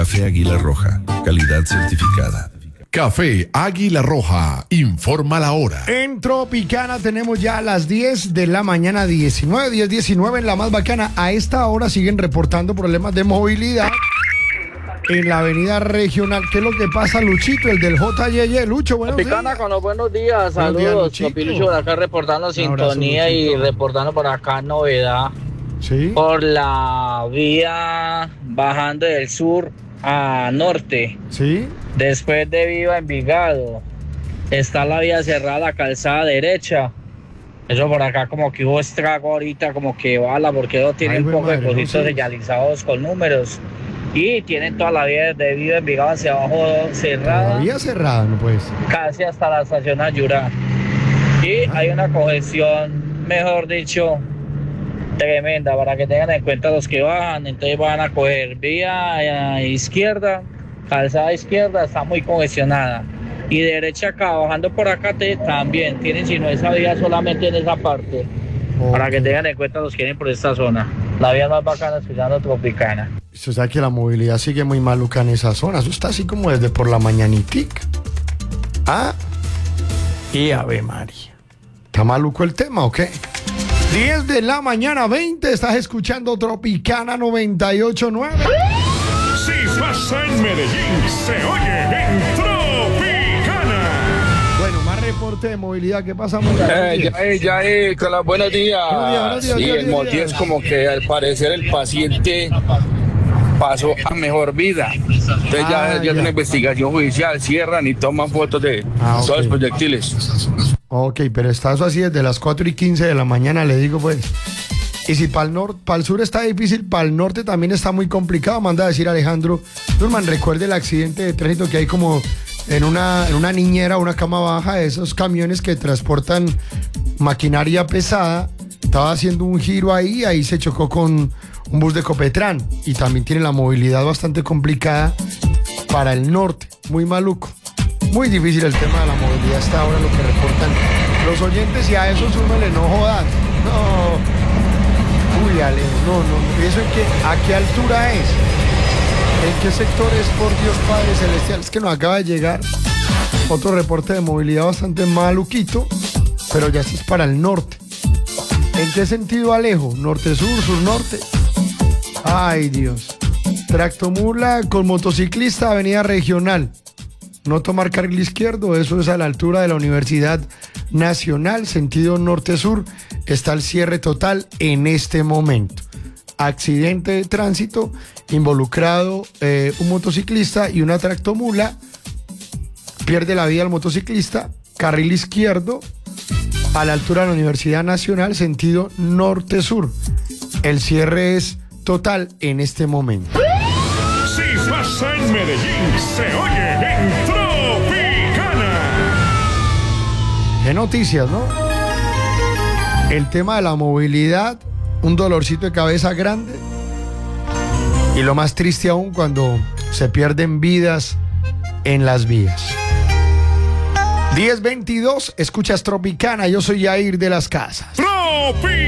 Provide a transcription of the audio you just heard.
Café Águila Roja, calidad certificada. Café Águila Roja, informa la hora. En Tropicana tenemos ya las 10 de la mañana, 10:19 en la más bacana. A esta hora siguen reportando problemas de movilidad en la avenida regional. ¿Qué es lo que pasa, Luchito, el del JYY? Lucho, buenos días. Tropicana con los buenos días, Buenos días, saludos. Luchito. Lucho por acá reportando sintonía abrazo, y Luchito. reportando por acá novedad. Sí. Por la vía bajando del sur a norte, Sí. después de Viva Envigado, está la vía cerrada, la calzada derecha. Eso por acá como que hubo estrago ahorita, como que bala, porque no tiene Ay, un güey, poco de madre, no cositos sé. señalizados con números. Y tienen toda la vía de Viva Envigado hacia abajo cerrada, Todavía cerrada, no puede ser. casi hasta la estación Ayurá. Y hay una congestión, mejor dicho, tremenda, para que tengan en cuenta los que bajan. Entonces van a coger vía izquierda, calzada izquierda, está muy congestionada. Y derecha acá, bajando por acá también tienen, sino esa vía solamente en esa parte. Para que Ok. tengan en cuenta los que vienen por esta zona. La vía más bacana es Pisando Tropicana. Usted sabe que la movilidad sigue muy maluca en esa zona. Eso está así como desde por la mañanitica. Ah, y Ave María. ¿Está maluco el tema o qué? 10 de la mañana, 20. Estás escuchando Tropicana 98.9. Si pasa en Medellín, se oye en Tropicana. Bueno, más reporte de movilidad. ¿Qué pasa, muy Con los buenos días. Buenos días, Sí, buenos el días. motivo es como que al parecer el paciente pasó a mejor vida. Entonces ya es una investigación judicial, cierran y toman fotos de todos los ok. proyectiles. Ok, pero está eso así desde las 4:15 de la mañana, le digo pues. Y si para el sur está difícil, para el norte también está muy complicado, manda a decir Alejandro. Durman, recuerde el accidente de tránsito que hay como en una niñera, una cama baja de esos camiones que transportan maquinaria pesada. Estaba haciendo un giro ahí se chocó con un bus de Copetrán. Y también tiene la movilidad bastante complicada para el norte, muy maluco. Muy difícil el tema de la movilidad hasta ahora, lo que reportan los oyentes, y a eso súmele, no jodas. No. Uy, Alejo, no. ¿Eso a qué altura es? ¿En qué sector es, por Dios Padre Celestial? Es que nos acaba de llegar otro reporte de movilidad bastante maluquito, pero ya sí es para el norte. ¿En qué sentido, Alejo? ¿Norte-sur, sur-norte? Ay, Dios. Tractomula con motociclista, avenida regional. No tomar carril izquierdo, eso es a la altura de la Universidad Nacional, sentido norte-sur. Está el cierre total en este momento. Accidente de tránsito, involucrado un motociclista y una tractomula. Pierde la vida el motociclista, carril izquierdo, a la altura de la Universidad Nacional, sentido norte-sur. El cierre es total en este momento. Si pasa en Medellín, se oye en Tropicana. Qué noticias, ¿no? El tema de la movilidad, un dolorcito de cabeza grande. Y lo más triste aún cuando se pierden vidas en las vías. 10:22, escuchas Tropicana, yo soy Yair de las Casas. Tropicana.